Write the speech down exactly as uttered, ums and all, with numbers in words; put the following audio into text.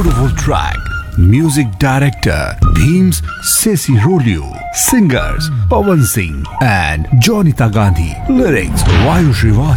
beautiful track. Music director Bheems Sesirolio. Singers Pawan Singh and Jonita Gandhi. Lyrics Vayu Srivastava.